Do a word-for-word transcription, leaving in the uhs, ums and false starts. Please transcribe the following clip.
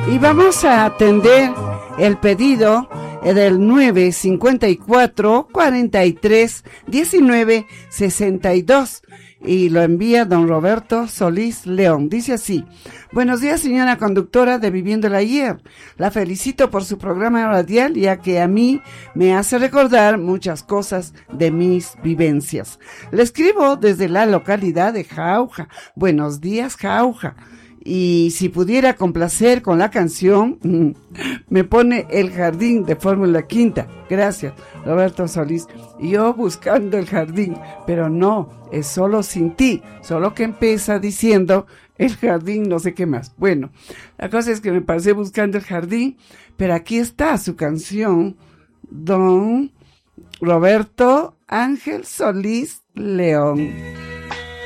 Y vamos a atender el pedido del nueve cincuenta y cuatro, cuarenta y tres, diecinueve, sesenta y dos. Y lo envía don Roberto Solís León. Dice así: buenos días, señora conductora de Viviendo el Ayer. La felicito por su programa radial, ya que a mí me hace recordar muchas cosas de mis vivencias. Le escribo desde la localidad de Jauja. Buenos días, Jauja. Y si pudiera complacer con la canción, me pone El Jardín de Fórmula Quinta. Gracias, Roberto Solís. Y yo buscando el jardín, pero no, es Solo Sin Ti, solo que empieza diciendo El Jardín, no sé qué más. Bueno, la cosa es que me pasé buscando el jardín, pero aquí está su canción, don Roberto Ángel Solís León.